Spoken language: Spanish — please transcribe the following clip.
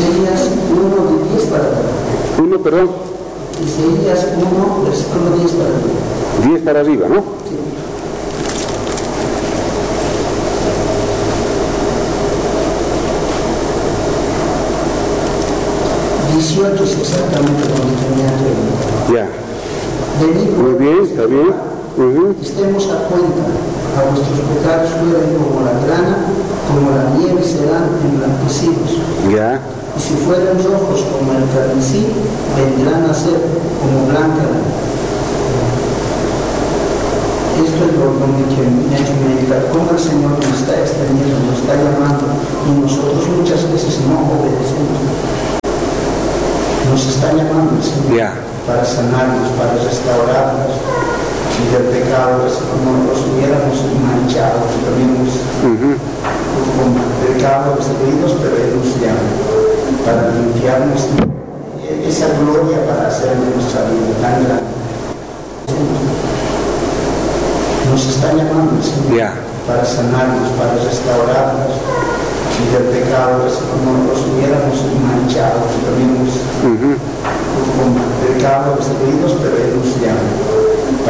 Isaías 1, de 10 para arriba. 1, perdón. Isaías 1, versículo 10 para arriba. 10 para arriba, ¿no? Sí. 18 es exactamente donde tenía que ir. Ya. Muy bien, está bien. Estemos a cuenta, a vuestros pecados fueren como la grana, como la nieve serán emblanquecidos. Ya. Y si fueran rojos como el carmesí, vendrán a ser como blanca lana. Esto es lo que me ha hecho meditar, cómo el Señor nos está extendiendo, nos está llamando, y nosotros muchas veces no obedecemos. Nos está llamando el Señor para sanarnos, para restaurarnos y del pecado, así como los hubiéramos manchado, tuviéramos con pecado destruidos, pero Él nos llama para limpiarnos esa gloria, para hacer de nuestra vida tan grande. Nos está llamando el Señor para sanarnos, para restaurarnos y del pecado, así como los hubiéramos manchado.